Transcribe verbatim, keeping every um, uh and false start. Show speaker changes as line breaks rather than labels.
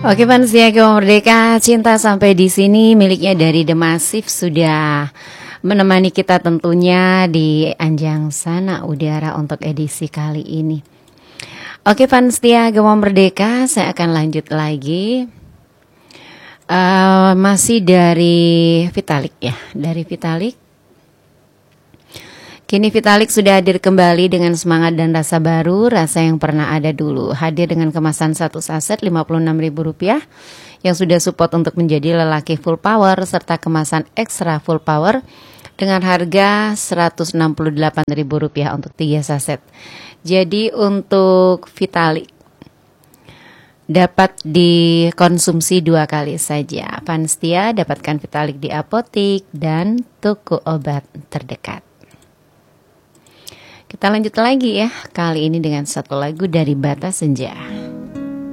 Oke, Pansia Kaum Merdeka, cinta sampai di sini miliknya dari The Massive sudah menemani kita tentunya di Anjang Sana Udara untuk edisi kali ini. Oke, Pansia Kaum Merdeka, saya akan lanjut lagi. Uh, masih dari Vitalik ya, dari Vitalik. Kini Vitalik sudah hadir kembali dengan semangat dan rasa baru, rasa yang pernah ada dulu. Hadir dengan kemasan satu saset lima puluh enam ribu rupiah yang sudah support untuk menjadi lelaki full power, serta kemasan ekstra full power dengan harga seratus enam puluh delapan ribu rupiah untuk tiga saset. Jadi untuk Vitalik dapat dikonsumsi dua kali saja. Panstia dapatkan Vitalik di apotik dan toko obat terdekat. Kita lanjut lagi ya, kali ini dengan satu lagu dari Bata Senja.